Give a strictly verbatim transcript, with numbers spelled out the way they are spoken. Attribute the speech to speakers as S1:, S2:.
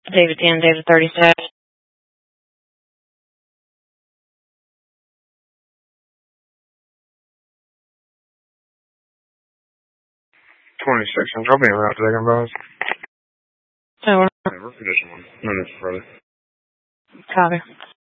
S1: David ten, David thirty-seven.
S2: twenty-six inch. I'll be around today, guys.
S1: So,
S2: Hey, we're condition one. No need for further.
S1: copy.